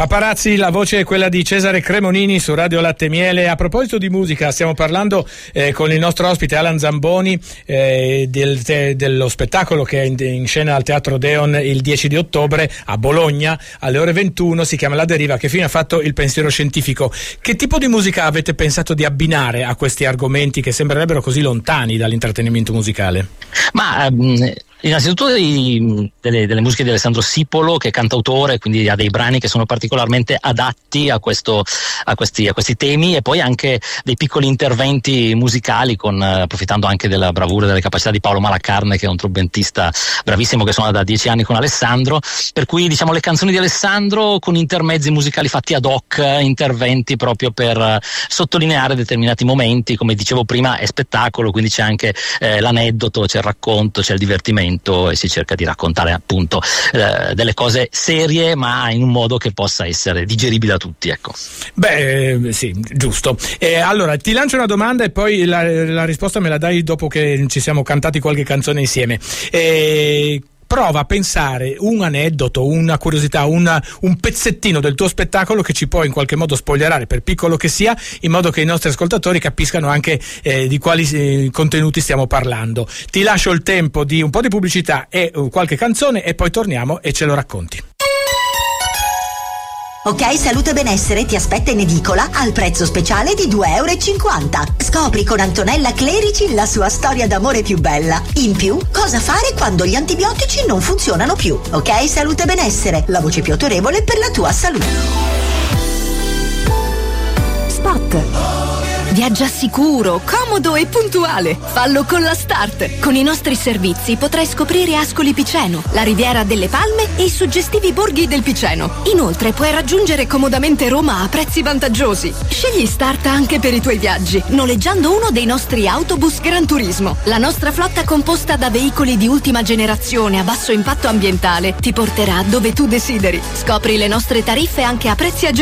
Paparazzi, la voce è quella di Cesare Cremonini su Radio Latte e Miele. A proposito di musica, stiamo parlando con il nostro ospite Alan Zamboni dello spettacolo che è in scena al Teatro Deon il 10 di ottobre a Bologna alle ore 21, si chiama La Deriva, che fine ha fatto il pensiero scientifico. Che tipo di musica avete pensato di abbinare a questi argomenti che sembrerebbero così lontani dall'intrattenimento musicale? Ma innanzitutto delle musiche di Alessandro Sipolo, che è cantautore, quindi ha dei brani che sono particolarmente adatti a questi temi, e poi anche dei piccoli interventi musicali approfittando anche della bravura e delle capacità di Paolo Malacarne, che è un trombentista bravissimo che suona da 10 anni con Alessandro, per cui diciamo le canzoni di Alessandro con intermezzi musicali fatti ad hoc, interventi proprio per sottolineare determinati momenti. Come dicevo prima, è spettacolo, quindi c'è anche l'aneddoto, c'è il racconto, c'è il divertimento, e si cerca di raccontare appunto delle cose serie, ma in un modo che possa essere digeribile da tutti, ecco. Sì, giusto. Allora ti lancio una domanda e poi la risposta me la dai dopo che ci siamo cantati qualche canzone insieme. Prova a pensare un aneddoto, una curiosità, un pezzettino del tuo spettacolo che ci può in qualche modo spoilerare, per piccolo che sia, in modo che i nostri ascoltatori capiscano anche di quali contenuti stiamo parlando. Ti lascio il tempo di un po' di pubblicità e qualche canzone e poi torniamo e ce lo racconti. Ok, Salute e Benessere ti aspetta in edicola al prezzo speciale di €2,50. Scopri con Antonella Clerici la sua storia d'amore più bella. In più, cosa fare quando gli antibiotici non funzionano più. Ok, Salute e Benessere, la voce più autorevole per la tua salute. Spot. Viaggia sicuro, comodo e puntuale. Fallo con la Start. Con i nostri servizi potrai scoprire Ascoli Piceno, la Riviera delle Palme e i suggestivi borghi del Piceno. Inoltre puoi raggiungere comodamente Roma a prezzi vantaggiosi. Scegli Start anche per i tuoi viaggi, noleggiando uno dei nostri autobus Gran Turismo. La nostra flotta, composta da veicoli di ultima generazione a basso impatto ambientale, ti porterà dove tu desideri. Scopri le nostre tariffe anche a prezzi agevolati